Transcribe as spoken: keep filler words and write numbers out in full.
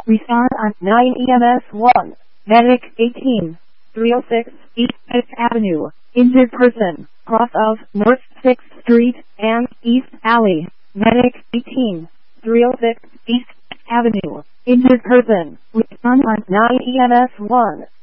Respond on nine E M S one. Medic eighteen. three oh six East fifth Avenue. Injured person. Cross of North sixth Street and East Alley. Medic eighteen. three oh six East fifth Avenue. Injured person. Respond on nine E M S one.